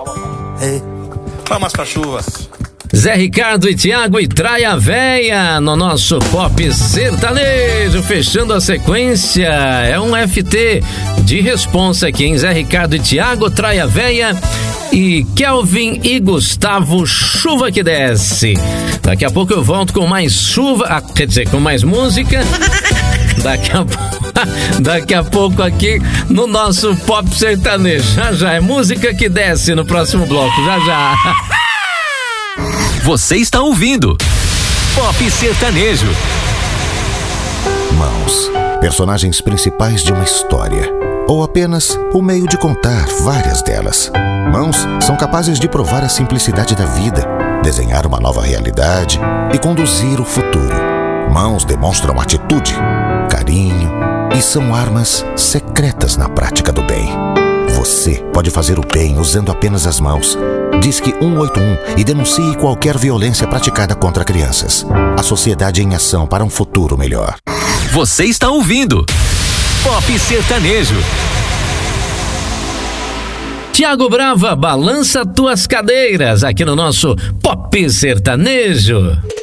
Ei, palmas pra chuva. Zé Ricardo e Thiago e Traia Véia no nosso Pop Sertanejo, fechando a sequência. É um FT de responsa aqui, hein? Zé Ricardo e Thiago, Traia Véia e Kelvin e Gustavo, Chuva que Desce. Daqui a pouco eu volto com mais chuva, quer dizer, com mais música. Daqui a pouco aqui no nosso Pop Sertanejo. Já é música que desce no próximo bloco, já. Você está ouvindo Pop Sertanejo. Mãos, personagens principais de uma história, ou apenas o meio de contar várias delas. Mãos são capazes de provar a simplicidade da vida, desenhar uma nova realidade e conduzir o futuro. Mãos demonstram atitude, carinho e são armas secretas na prática do bem. Você pode fazer o bem usando apenas as mãos. Disque 181 e denuncie qualquer violência praticada contra crianças. A sociedade em ação para um futuro melhor. Você está ouvindo Pop Sertanejo. Thiago Brava, balança tuas cadeiras aqui no nosso Pop Sertanejo.